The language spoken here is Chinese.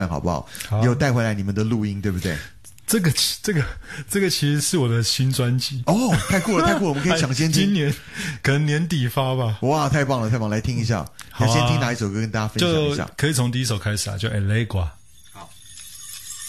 好不好？ 好你有带回来你们的录音，对不对？ 这个其实是我的新专辑哦，太酷了，太酷了！我们可以抢先听。 今年可能年底发吧。 哇，太棒了，太棒了！来听一下。 好啊， 先听哪一首歌跟大家分享一下？ 就可以从第一首开始啊，就 LA 瓜。